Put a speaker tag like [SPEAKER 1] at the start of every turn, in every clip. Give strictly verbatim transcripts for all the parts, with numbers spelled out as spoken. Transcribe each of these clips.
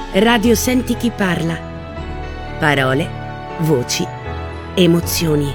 [SPEAKER 1] Radio Senti chi parla. Parole, voci, emozioni.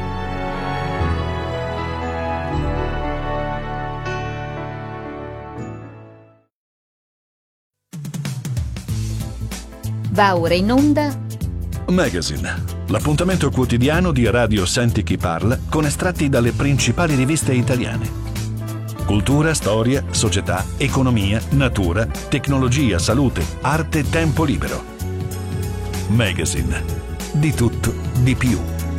[SPEAKER 2] Va ora in onda
[SPEAKER 3] Magazine, l'appuntamento quotidiano di Radio Senti chi parla con estratti dalle principali riviste italiane. Cultura, storia, società, economia, natura, tecnologia, salute, arte, tempo libero. Magazine. Di tutto, di più.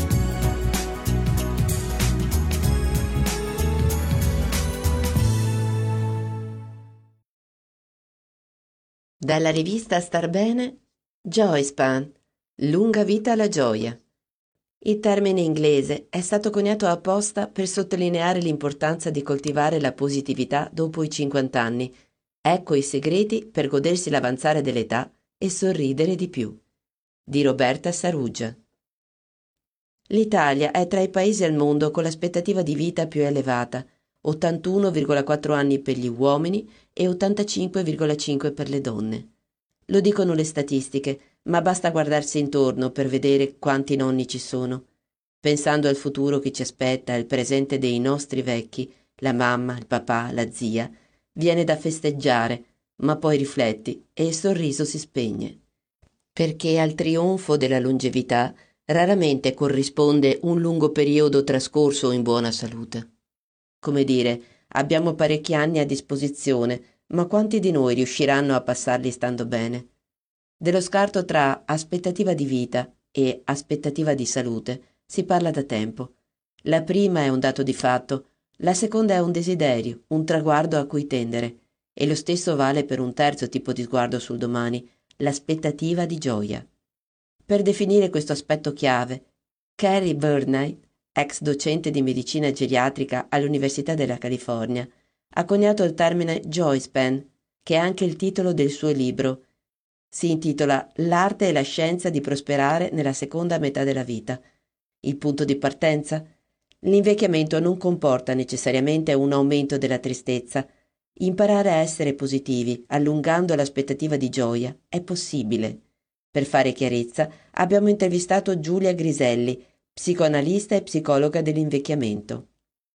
[SPEAKER 4] Dalla rivista Star Bene, Joyspan, lunga vita alla gioia. Il termine inglese è stato coniato apposta per sottolineare l'importanza di coltivare la positività dopo i cinquanta anni. Ecco i segreti per godersi l'avanzare dell'età e sorridere di più. Di Roberta Saruggia. L'Italia è tra i paesi al mondo con l'aspettativa di vita più elevata, ottantuno virgola quattro anni per gli uomini e ottantacinque virgola cinque per le donne. Lo dicono le statistiche, ma basta guardarsi intorno per vedere quanti nonni ci sono. Pensando al futuro che ci aspetta e al presente dei nostri vecchi, la mamma, il papà, la zia, viene da festeggiare, ma poi rifletti e il sorriso si spegne. Perché al trionfo della longevità raramente corrisponde un lungo periodo trascorso in buona salute. Come dire, abbiamo parecchi anni a disposizione, ma quanti di noi riusciranno a passarli stando bene? Dello scarto tra aspettativa di vita e aspettativa di salute si parla da tempo. La prima è un dato di fatto, la seconda è un desiderio, un traguardo a cui tendere, e lo stesso vale per un terzo tipo di sguardo sul domani, l'aspettativa di gioia. Per definire questo aspetto chiave, Carrie Burney, ex docente di medicina geriatrica all'Università della California, ha coniato il termine Joyspan, che è anche il titolo del suo libro. Si intitola L'arte e la scienza di prosperare nella seconda metà della vita. Il punto di partenza? L'invecchiamento non comporta necessariamente un aumento della tristezza. Imparare a essere positivi, allungando l'aspettativa di gioia, è possibile. Per fare chiarezza, abbiamo intervistato Giulia Griselli, psicoanalista e psicologa dell'invecchiamento.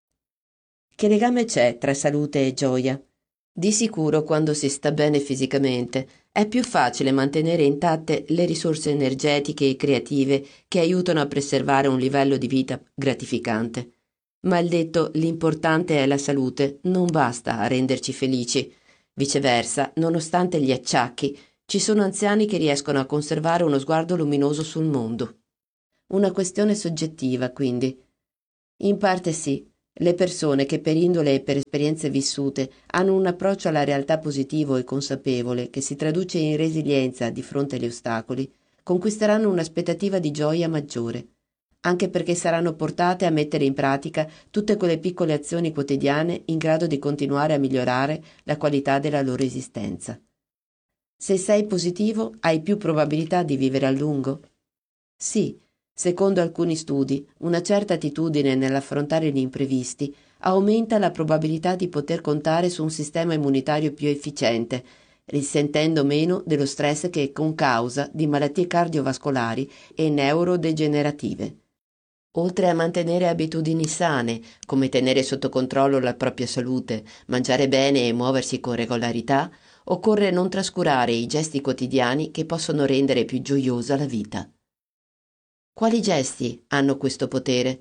[SPEAKER 4] Che legame c'è tra salute e gioia? Di sicuro, quando si sta bene fisicamente, è più facile mantenere intatte le risorse energetiche e creative che aiutano a preservare un livello di vita gratificante. Ma il detto «l'importante è la salute» non basta a renderci felici. Viceversa, nonostante gli acciacchi, ci sono anziani che riescono a conservare uno sguardo luminoso sul mondo. Una questione soggettiva, quindi. In parte sì. Le persone che per indole e per esperienze vissute hanno un approccio alla realtà positivo e consapevole che si traduce in resilienza di fronte agli ostacoli, conquisteranno un'aspettativa di gioia maggiore, anche perché saranno portate a mettere in pratica tutte quelle piccole azioni quotidiane in grado di continuare a migliorare la qualità della loro esistenza. Se sei positivo, hai più probabilità di vivere a lungo? Sì. Secondo alcuni studi, una certa attitudine nell'affrontare gli imprevisti aumenta la probabilità di poter contare su un sistema immunitario più efficiente, risentendo meno dello stress che è concausa di malattie cardiovascolari e neurodegenerative. Oltre a mantenere abitudini sane, come tenere sotto controllo la propria salute, mangiare bene e muoversi con regolarità, occorre non trascurare i gesti quotidiani che possono rendere più gioiosa la vita. Quali gesti hanno questo potere?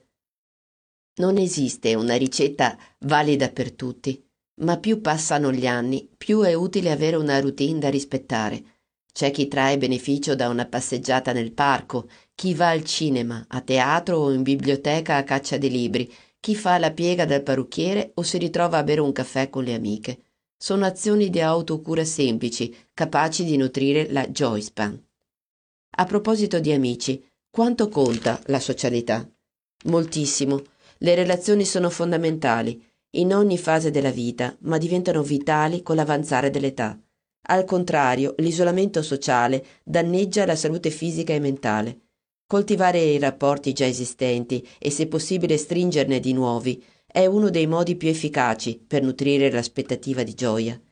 [SPEAKER 4] Non esiste una ricetta valida per tutti, ma più passano gli anni, più è utile avere una routine da rispettare. C'è chi trae beneficio da una passeggiata nel parco, chi va al cinema, a teatro o in biblioteca a caccia di libri, chi fa la piega dal parrucchiere o si ritrova a bere un caffè con le amiche. Sono azioni di autocura semplici, capaci di nutrire la Joyspan. A proposito di amici, quanto conta la socialità? Moltissimo. Le relazioni sono fondamentali in ogni fase della vita, ma diventano vitali con l'avanzare dell'età. Al contrario, l'isolamento sociale danneggia la salute fisica e mentale. Coltivare i rapporti già esistenti e, se possibile, stringerne di nuovi è uno dei modi più efficaci per nutrire l'aspettativa di gioia.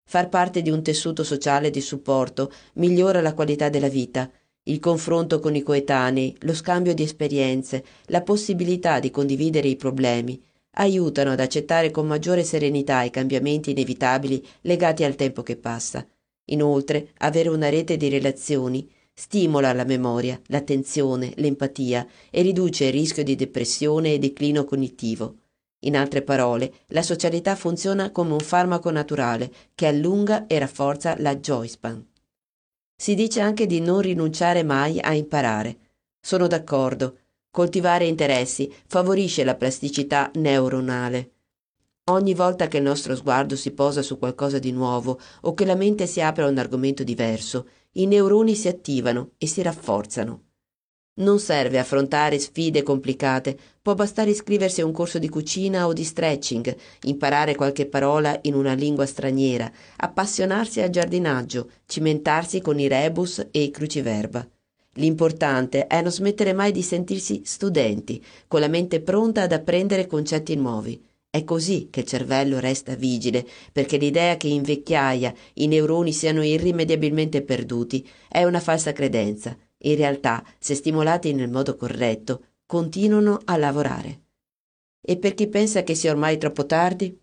[SPEAKER 4] Far parte di un tessuto sociale di supporto migliora la qualità della vita. Il confronto con i coetanei, lo scambio di esperienze, la possibilità di condividere i problemi aiutano ad accettare con maggiore serenità i cambiamenti inevitabili legati al tempo che passa. Inoltre, avere una rete di relazioni stimola la memoria, l'attenzione, l'empatia e riduce il rischio di depressione e declino cognitivo. In altre parole, la socialità funziona come un farmaco naturale che allunga e rafforza la joy span. Si dice anche di non rinunciare mai a imparare. Sono d'accordo. Coltivare interessi favorisce la plasticità neuronale. Ogni volta che il nostro sguardo si posa su qualcosa di nuovo o che la mente si apre a un argomento diverso, i neuroni si attivano e si rafforzano. Non serve affrontare sfide complicate, può bastare iscriversi a un corso di cucina o di stretching, imparare qualche parola in una lingua straniera, appassionarsi al giardinaggio, cimentarsi con i rebus e i cruciverba. L'importante è non smettere mai di sentirsi studenti, con la mente pronta ad apprendere concetti nuovi. È così che il cervello resta vigile, perché l'idea che in vecchiaia i neuroni siano irrimediabilmente perduti è una falsa credenza. In realtà, se stimolati nel modo corretto, continuano a lavorare. E per chi pensa che sia ormai troppo tardi?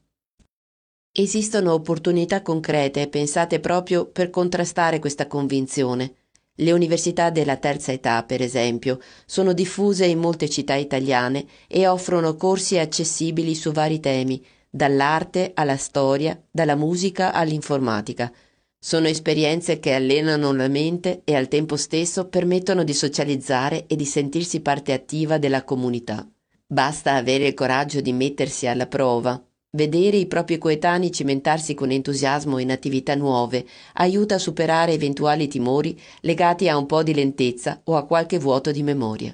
[SPEAKER 4] Esistono opportunità concrete pensate proprio per contrastare questa convinzione. Le università della terza età, per esempio, sono diffuse in molte città italiane e offrono corsi accessibili su vari temi, dall'arte alla storia, dalla musica all'informatica. Sono esperienze che allenano la mente e al tempo stesso permettono di socializzare e di sentirsi parte attiva della comunità. Basta avere il coraggio di mettersi alla prova. Vedere i propri coetanei cimentarsi con entusiasmo in attività nuove aiuta a superare eventuali timori legati a un po' di lentezza o a qualche vuoto di memoria.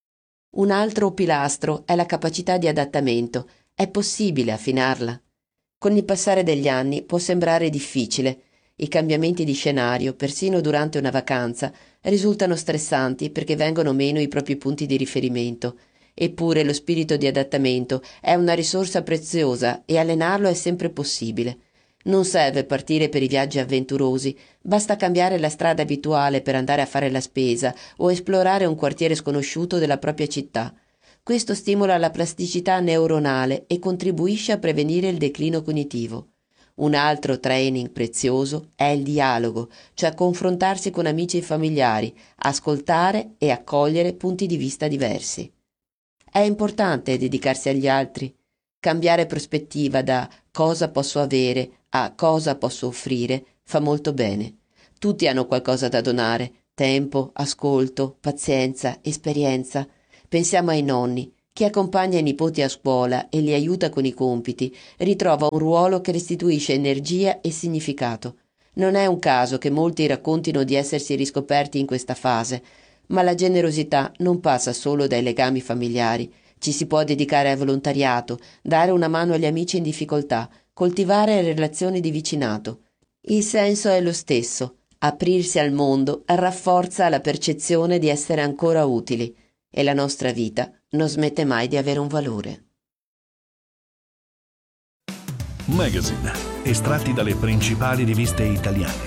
[SPEAKER 4] Un altro pilastro è la capacità di adattamento. È possibile affinarla. Con il passare degli anni può sembrare difficile. I cambiamenti di scenario, persino durante una vacanza, risultano stressanti perché vengono meno i propri punti di riferimento. Eppure lo spirito di adattamento è una risorsa preziosa e allenarlo è sempre possibile. Non serve partire per i viaggi avventurosi, basta cambiare la strada abituale per andare a fare la spesa o esplorare un quartiere sconosciuto della propria città. Questo stimola la plasticità neuronale e contribuisce a prevenire il declino cognitivo. Un altro training prezioso è il dialogo, cioè confrontarsi con amici e familiari, ascoltare e accogliere punti di vista diversi. È importante dedicarsi agli altri, cambiare prospettiva da cosa posso avere a cosa posso offrire fa molto bene. Tutti hanno qualcosa da donare, tempo, ascolto, pazienza, esperienza. Pensiamo ai nonni. Chi accompagna i nipoti a scuola e li aiuta con i compiti ritrova un ruolo che restituisce energia e significato. Non è un caso che molti raccontino di essersi riscoperti in questa fase, ma la generosità non passa solo dai legami familiari. Ci si può dedicare al volontariato, dare una mano agli amici in difficoltà, coltivare relazioni di vicinato. Il senso è lo stesso. Aprirsi al mondo rafforza la percezione di essere ancora utili e la nostra vita non smette mai di avere un valore.
[SPEAKER 3] Magazine, estratti dalle principali riviste italiane.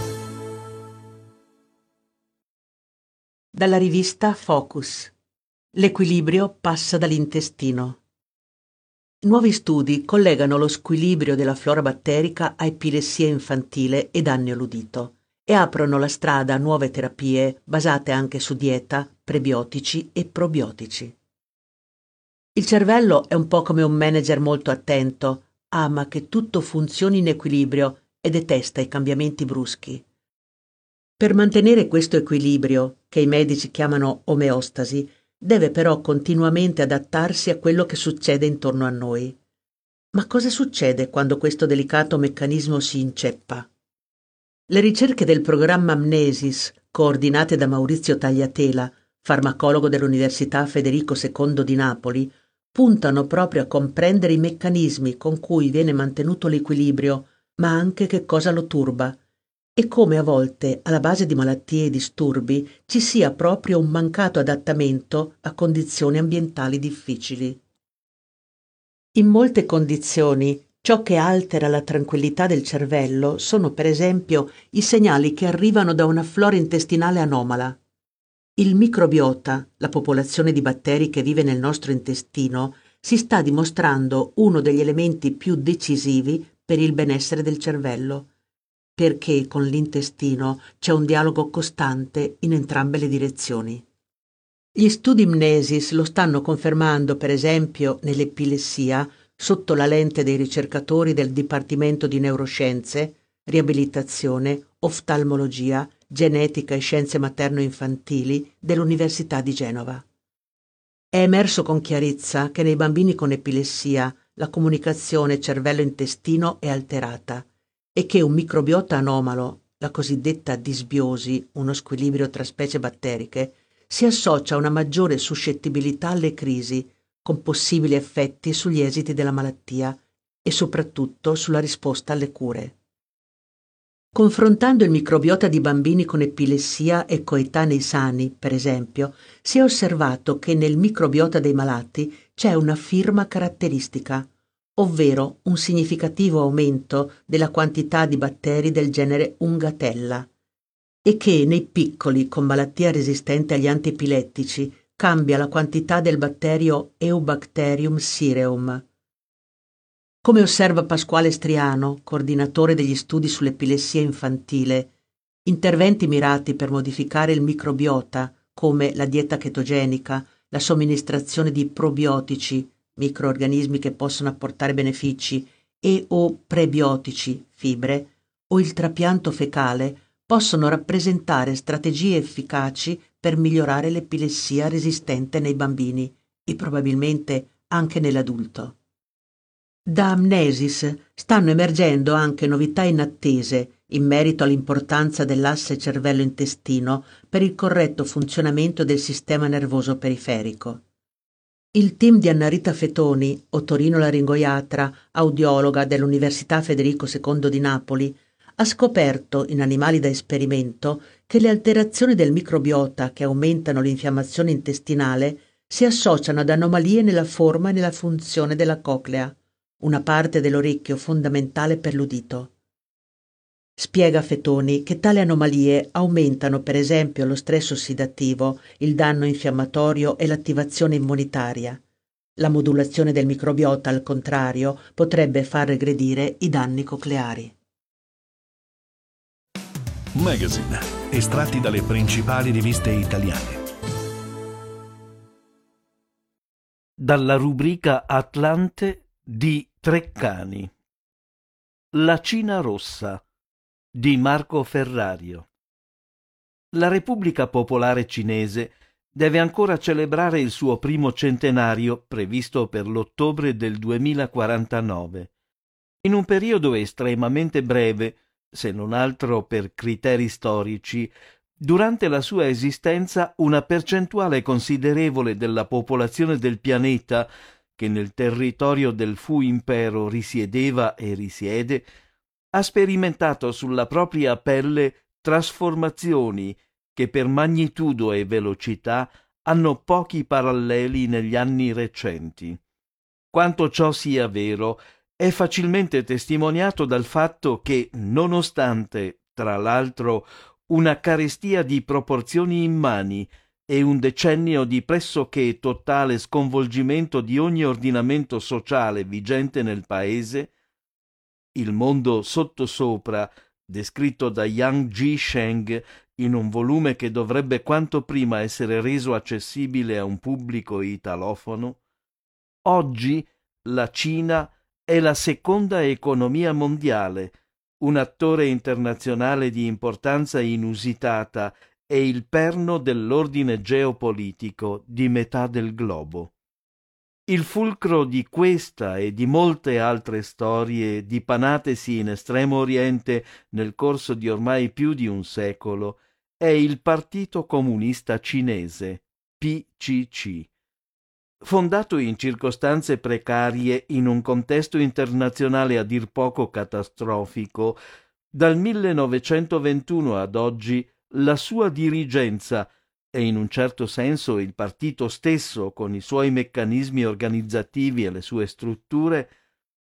[SPEAKER 2] Dalla rivista Focus. L'equilibrio passa dall'intestino. Nuovi studi collegano lo squilibrio della flora batterica a epilessia infantile e danni all'udito e aprono la strada a nuove terapie basate anche su dieta, prebiotici e probiotici. Il cervello è un po' come un manager molto attento, ama che tutto funzioni in equilibrio e detesta i cambiamenti bruschi. Per mantenere questo equilibrio, che i medici chiamano omeostasi, deve però continuamente adattarsi a quello che succede intorno a noi. Ma cosa succede quando questo delicato meccanismo si inceppa? Le ricerche del programma Mnesis, coordinate da Maurizio Tagliatela, farmacologo dell'Università Federico secondo di Napoli, puntano proprio a comprendere i meccanismi con cui viene mantenuto l'equilibrio, ma anche che cosa lo turba, e come a volte alla base di malattie e disturbi ci sia proprio un mancato adattamento a condizioni ambientali difficili. In molte condizioni, Ciò che altera la tranquillità del cervello sono per esempio i segnali che arrivano da una flora intestinale anomala. Il microbiota, la popolazione di batteri che vive nel nostro intestino, si sta dimostrando uno degli elementi più decisivi per il benessere del cervello, perché con l'intestino c'è un dialogo costante in entrambe le direzioni. Gli studi Mnesis lo stanno confermando, per esempio, nell'epilessia, sotto la lente dei ricercatori del Dipartimento di Neuroscienze, Riabilitazione, Oftalmologia, Genetica e Scienze materno-infantili dell'Università di Genova. È emerso con chiarezza che nei bambini con epilessia la comunicazione cervello-intestino è alterata e che un microbiota anomalo, la cosiddetta disbiosi, uno squilibrio tra specie batteriche, si associa a una maggiore suscettibilità alle crisi, con possibili effetti sugli esiti della malattia e soprattutto sulla risposta alle cure. Confrontando il microbiota di bambini con epilessia e coetanei sani, per esempio, si è osservato che nel microbiota dei malati c'è una firma caratteristica, ovvero un significativo aumento della quantità di batteri del genere Ungatella, e che nei piccoli con malattia resistente agli antiepilettici cambia la quantità del batterio Eubacterium cireum. Come osserva Pasquale Striano, coordinatore degli studi sull'epilessia infantile, interventi mirati per modificare il microbiota, come la dieta chetogenica, la somministrazione di probiotici, microorganismi che possono apportare benefici, e o prebiotici, fibre, o il trapianto fecale, possono rappresentare strategie efficaci per migliorare l'epilessia resistente nei bambini e probabilmente anche nell'adulto. Da Amnesis stanno emergendo anche novità inattese in merito all'importanza dell'asse cervello-intestino per il corretto funzionamento del sistema nervoso periferico. Il team di Annarita Fetoni, otorinolaringoiatra, audiologa dell'Università Federico secondo di Napoli, ha scoperto in animali da esperimento che le alterazioni del microbiota che aumentano l'infiammazione intestinale si associano ad anomalie nella forma e nella funzione della coclea, una parte dell'orecchio fondamentale per l'udito. Spiega Fetoni che tali anomalie aumentano per esempio lo stress ossidativo, il danno infiammatorio e l'attivazione immunitaria. La modulazione del microbiota, al contrario, potrebbe far regredire i danni cocleari.
[SPEAKER 3] Magazine, estratti dalle principali riviste italiane.
[SPEAKER 5] Dalla rubrica Atlante di Treccani. La Cina rossa di Marco Ferrario. La Repubblica Popolare Cinese deve ancora celebrare il suo primo centenario previsto per l'ottobre del duemilaquarantanove. In un periodo estremamente breve, se non altro per criteri storici, durante la sua esistenza una percentuale considerevole della popolazione del pianeta, che nel territorio del Fu Impero risiedeva e risiede, ha sperimentato sulla propria pelle trasformazioni che per magnitudo e velocità hanno pochi paralleli negli anni recenti. Quanto ciò sia vero è facilmente testimoniato dal fatto che, nonostante, tra l'altro, una carestia di proporzioni immani e un decennio di pressoché totale sconvolgimento di ogni ordinamento sociale vigente nel paese, il mondo sottosopra, descritto da Yang Jisheng in un volume che dovrebbe quanto prima essere reso accessibile a un pubblico italofono, oggi la Cina è la seconda economia mondiale, un attore internazionale di importanza inusitata e il perno dell'ordine geopolitico di metà del globo. Il fulcro di questa e di molte altre storie dipanatesi in Estremo Oriente nel corso di ormai più di un secolo è il Partito Comunista Cinese, P C C. Fondato in circostanze precarie in un contesto internazionale a dir poco catastrofico, dal millenovecentoventuno ad oggi la sua dirigenza e in un certo senso il partito stesso con i suoi meccanismi organizzativi e le sue strutture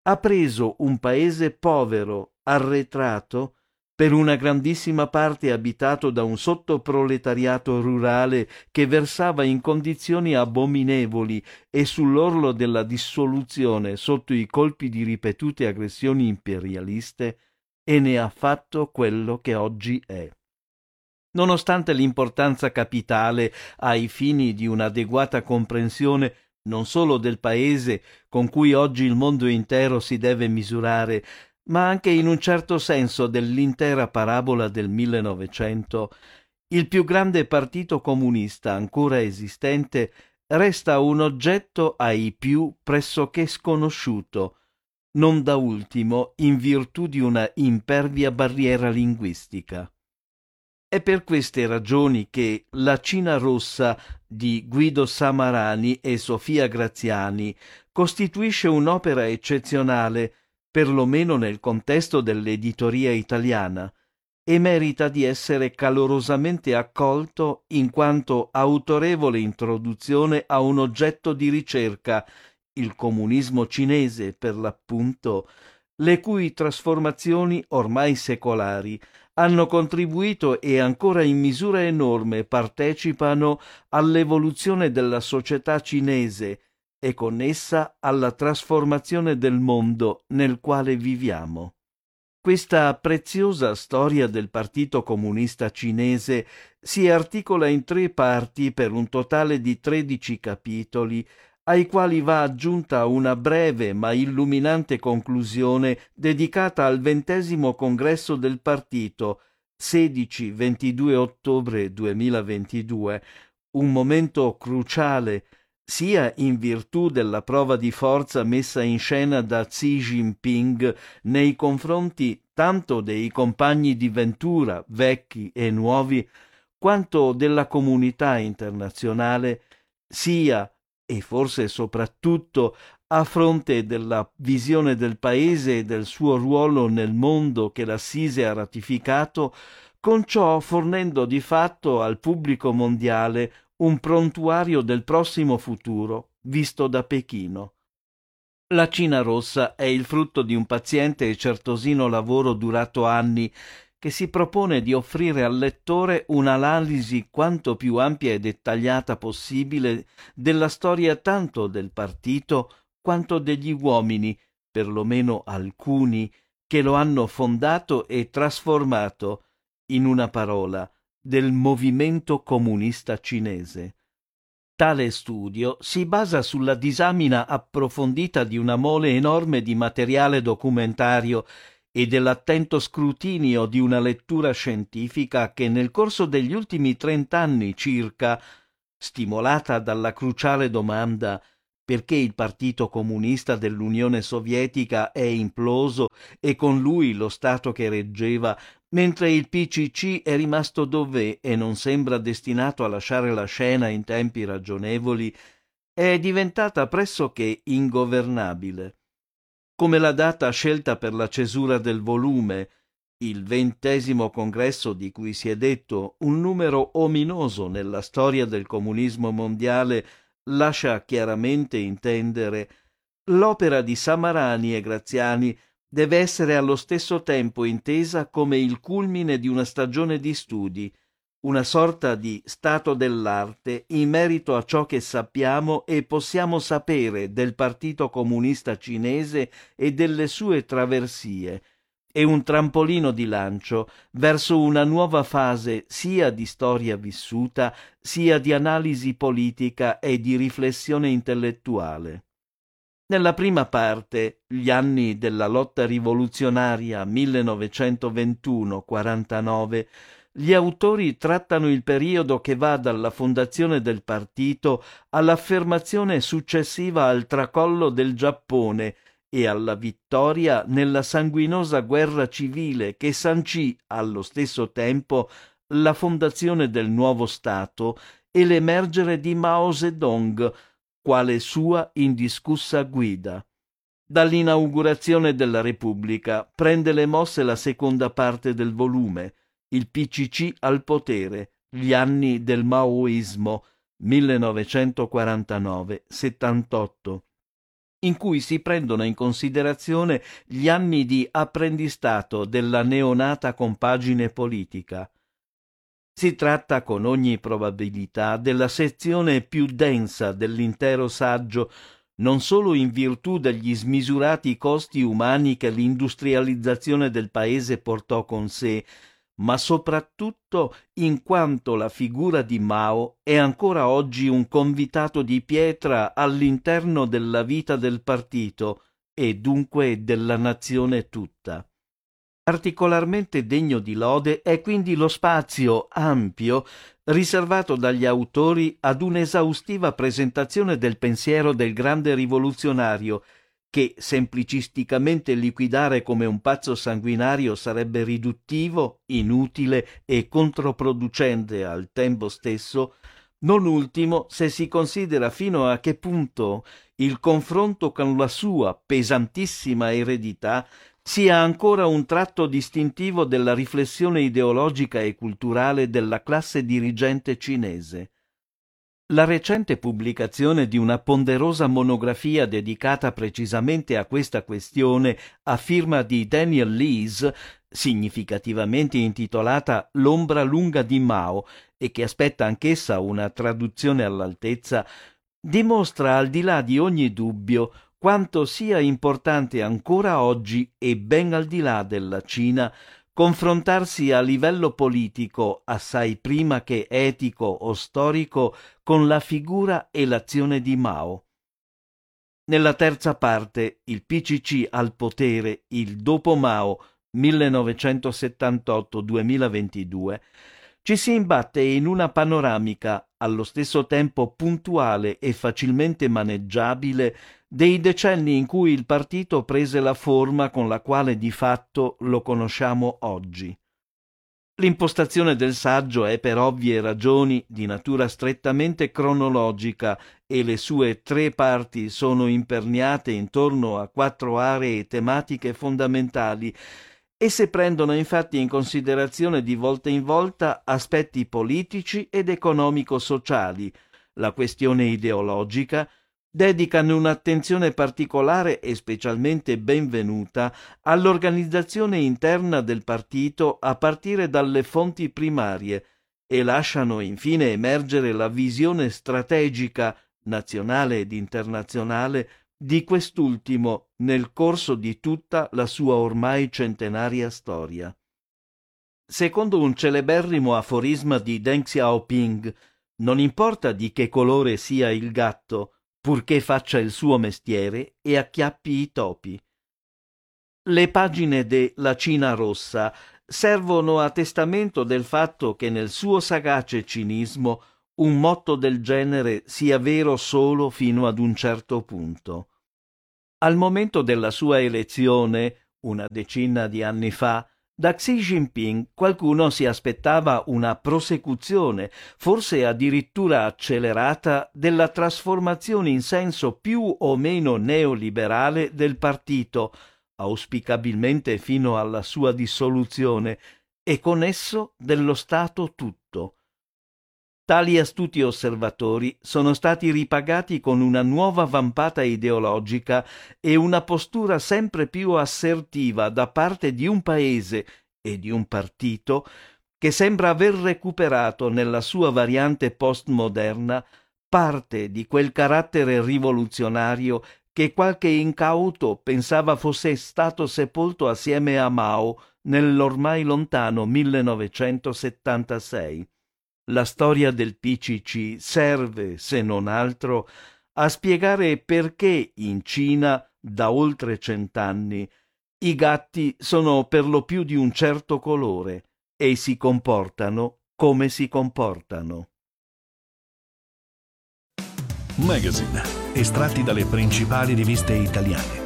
[SPEAKER 5] ha preso un paese povero, arretrato, per una grandissima parte abitato da un sottoproletariato rurale che versava in condizioni abominevoli e sull'orlo della dissoluzione sotto i colpi di ripetute aggressioni imperialiste, e ne ha fatto quello che oggi è. Nonostante l'importanza capitale ai fini di un'adeguata comprensione non solo del paese con cui oggi il mondo intero si deve misurare, ma anche in un certo senso dell'intera parabola del millenovecento, il più grande partito comunista ancora esistente resta un oggetto ai più pressoché sconosciuto, non da ultimo in virtù di una impervia barriera linguistica. È per queste ragioni che La Cina Rossa di Guido Samarani e Sofia Graziani costituisce un'opera eccezionale, perlomeno nel contesto dell'editoria italiana, e merita di essere calorosamente accolto in quanto autorevole introduzione a un oggetto di ricerca, il comunismo cinese per l'appunto, le cui trasformazioni ormai secolari hanno contribuito e ancora in misura enorme partecipano all'evoluzione della società cinese e con essa alla trasformazione del mondo nel quale viviamo. Questa preziosa storia del Partito Comunista Cinese si articola in tre parti per un totale di tredici capitoli, ai quali va aggiunta una breve ma illuminante conclusione dedicata al ventesimo congresso del partito, sedici ventidue ottobre duemilaventidue, un momento cruciale sia in virtù della prova di forza messa in scena da Xi Jinping nei confronti tanto dei compagni di Ventura, vecchi e nuovi, quanto della comunità internazionale, sia e forse soprattutto a fronte della visione del paese e del suo ruolo nel mondo che l'Assise ha ratificato, con ciò fornendo di fatto al pubblico mondiale un prontuario del prossimo futuro visto da Pechino. La Cina Rossa è il frutto di un paziente e certosino lavoro durato anni, che si propone di offrire al lettore un'analisi quanto più ampia e dettagliata possibile della storia tanto del partito quanto degli uomini, perlomeno alcuni, che lo hanno fondato e trasformato, in una parola, del movimento comunista cinese. Tale studio si basa sulla disamina approfondita di una mole enorme di materiale documentario e dell'attento scrutinio di una lettura scientifica che nel corso degli ultimi trent'anni circa, stimolata dalla cruciale domanda perché il Partito Comunista dell'Unione Sovietica è imploso e con lui lo Stato che reggeva, mentre il P C C è rimasto dov'è e non sembra destinato a lasciare la scena in tempi ragionevoli, è diventata pressoché ingovernabile. Come la data scelta per la cesura del volume, il ventesimo congresso di cui si è detto un numero ominoso nella storia del comunismo mondiale, lascia chiaramente intendere, l'opera di Samarani e Graziani deve essere allo stesso tempo intesa come il culmine di una stagione di studi, una sorta di stato dell'arte in merito a ciò che sappiamo e possiamo sapere del Partito Comunista Cinese e delle sue traversie, e un trampolino di lancio verso una nuova fase sia di storia vissuta, sia di analisi politica e di riflessione intellettuale. Nella prima parte, gli anni della lotta rivoluzionaria millenovecentoventuno quarantanove, gli autori trattano il periodo che va dalla fondazione del partito all'affermazione successiva al tracollo del Giappone e alla vittoria nella sanguinosa guerra civile che sancì allo stesso tempo la fondazione del nuovo Stato e l'emergere di Mao Zedong quale sua indiscussa guida. Dall'inaugurazione della Repubblica prende le mosse la seconda parte del volume, il P C C al potere, gli anni del Maoismo, millenovecentoquarantanove settantotto. in cui si prendono in considerazione gli anni di apprendistato della neonata compagine politica. Si tratta con ogni probabilità della sezione più densa dell'intero saggio, non solo in virtù degli smisurati costi umani che l'industrializzazione del paese portò con sé, ma soprattutto in quanto la figura di Mao è ancora oggi un convitato di pietra all'interno della vita del partito e dunque della nazione tutta. Particolarmente degno di lode è quindi lo spazio ampio riservato dagli autori ad un'esaustiva presentazione del pensiero del grande rivoluzionario, che semplicisticamente liquidare come un pazzo sanguinario sarebbe riduttivo, inutile e controproducente al tempo stesso, non ultimo se si considera fino a che punto il confronto con la sua pesantissima eredità sia ancora un tratto distintivo della riflessione ideologica e culturale della classe dirigente cinese. La recente pubblicazione di una ponderosa monografia dedicata precisamente a questa questione a firma di Daniel Lees, significativamente intitolata L'ombra lunga di Mao e che aspetta anch'essa una traduzione all'altezza, dimostra al di là di ogni dubbio quanto sia importante ancora oggi e ben al di là della Cina confrontarsi a livello politico, assai prima che etico o storico, con la figura e l'azione di Mao. Nella terza parte, il P C C al potere, il dopo Mao millenovecentosettantotto duemilaventidue, ci si imbatte in una panoramica allo stesso tempo puntuale e facilmente maneggiabile dei decenni in cui il partito prese la forma con la quale di fatto lo conosciamo oggi. L'impostazione del saggio è per ovvie ragioni di natura strettamente cronologica e le sue tre parti sono imperniate intorno a quattro aree tematiche fondamentali. Esse prendono infatti in considerazione di volta in volta aspetti politici ed economico-sociali, la questione ideologica, dedicano un'attenzione particolare e specialmente benvenuta all'organizzazione interna del partito a partire dalle fonti primarie e lasciano infine emergere la visione strategica, nazionale ed internazionale, di quest'ultimo nel corso di tutta la sua ormai centenaria storia. Secondo un celeberrimo aforisma di Deng Xiaoping, non importa di che colore sia il gatto, purché faccia il suo mestiere e acchiappi i topi. Le pagine de La Cina Rossa servono a testamento del fatto che nel suo sagace cinismo un motto del genere sia vero solo fino ad un certo punto. Al momento della sua elezione, una decina di anni fa, da Xi Jinping qualcuno si aspettava una prosecuzione, forse addirittura accelerata, della trasformazione in senso più o meno neoliberale del partito, auspicabilmente fino alla sua dissoluzione, e con esso dello Stato tutto. Tali astuti osservatori sono stati ripagati con una nuova vampata ideologica e una postura sempre più assertiva da parte di un paese e di un partito che sembra aver recuperato nella sua variante postmoderna parte di quel carattere rivoluzionario che qualche incauto pensava fosse stato sepolto assieme a Mao nell'ormai lontano millenovecentosettantasei. La storia del P C C serve, se non altro, a spiegare perché in Cina, da oltre cent'anni, i gatti sono per lo più di un certo colore e si comportano come si comportano.
[SPEAKER 3] Magazine, estratti dalle principali riviste italiane.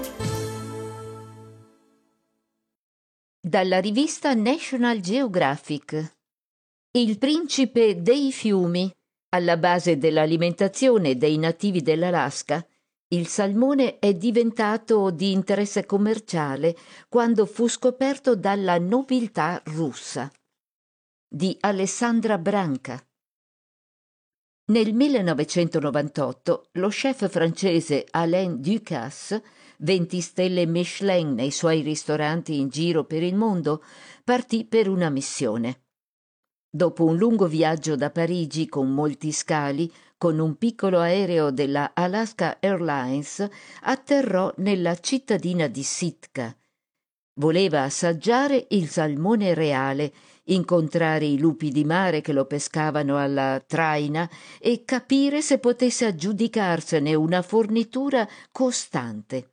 [SPEAKER 6] Dalla rivista National Geographic. Il principe dei fiumi. Alla base dell'alimentazione dei nativi dell'Alaska, il salmone è diventato di interesse commerciale quando fu scoperto dalla nobiltà russa. Di Alessandra Branca. Nel millenovecentonovantotto lo chef francese Alain Ducasse, venti stelle Michelin nei suoi ristoranti in giro per il mondo, partì per una missione. Dopo un lungo viaggio da Parigi con molti scali, con un piccolo aereo della Alaska Airlines, atterrò nella cittadina di Sitka. Voleva assaggiare il salmone reale, incontrare i lupi di mare che lo pescavano alla traina e capire se potesse aggiudicarsene una fornitura costante.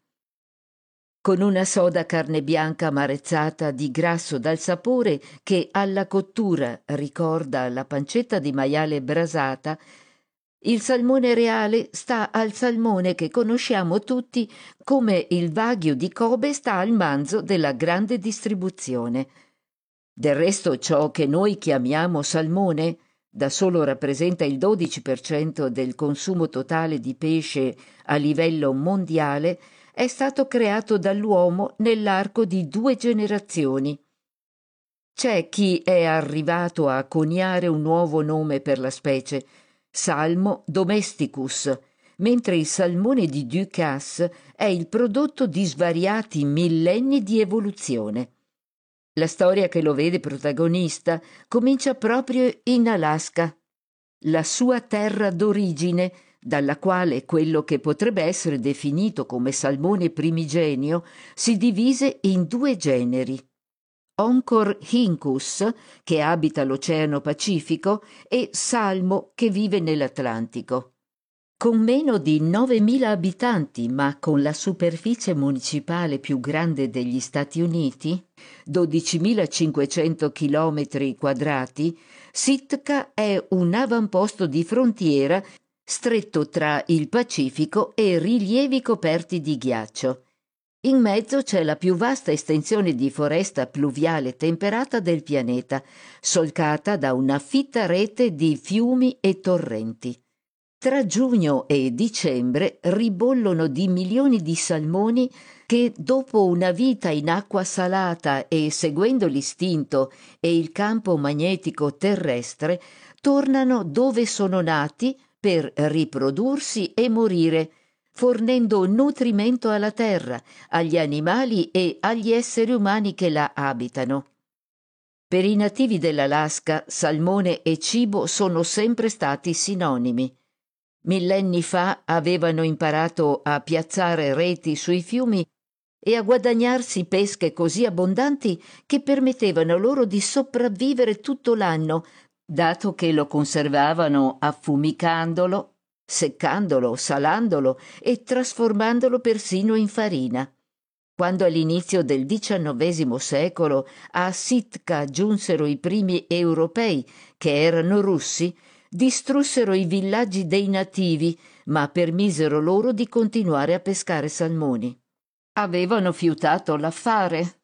[SPEAKER 6] Con una soda carne bianca amarezzata di grasso dal sapore che alla cottura ricorda la pancetta di maiale brasata, il salmone reale sta al salmone che conosciamo tutti come il Wagyu di Kobe sta al manzo della grande distribuzione. Del resto ciò che noi chiamiamo salmone da solo rappresenta il dodici per cento del consumo totale di pesce a livello mondiale, è stato creato dall'uomo nell'arco di due generazioni. C'è chi è arrivato a coniare un nuovo nome per la specie, Salmo domesticus, mentre il salmone di Ducasse è il prodotto di svariati millenni di evoluzione. La storia che lo vede protagonista comincia proprio in Alaska, la sua terra d'origine, dalla quale quello che potrebbe essere definito come salmone primigenio si divise in due generi. Oncorhynchus, che abita l'Oceano Pacifico, e Salmo, che vive nell'Atlantico. Con meno di novemila abitanti, ma con la superficie municipale più grande degli Stati Uniti, dodicimilacinquecento chilometri quadrati, Sitka è un avamposto di frontiera stretto tra il Pacifico e rilievi coperti di ghiaccio. In mezzo c'è la più vasta estensione di foresta pluviale temperata del pianeta, solcata da una fitta rete di fiumi e torrenti. Tra giugno e dicembre ribollono di milioni di salmoni che, dopo una vita in acqua salata e seguendo l'istinto e il campo magnetico terrestre, tornano dove sono nati per riprodursi e morire, fornendo nutrimento alla terra, agli animali e agli esseri umani che la abitano. Per i nativi dell'Alaska, salmone e cibo sono sempre stati sinonimi. Millenni fa avevano imparato a piazzare reti sui fiumi e a guadagnarsi pesche così abbondanti che permettevano loro di sopravvivere tutto l'anno, dato che lo conservavano affumicandolo, seccandolo, salandolo e trasformandolo persino in farina. Quando all'inizio del diciannovesimo secolo a Sitka giunsero i primi europei, che erano russi, distrussero i villaggi dei nativi, ma permisero loro di continuare a pescare salmoni. Avevano fiutato l'affare.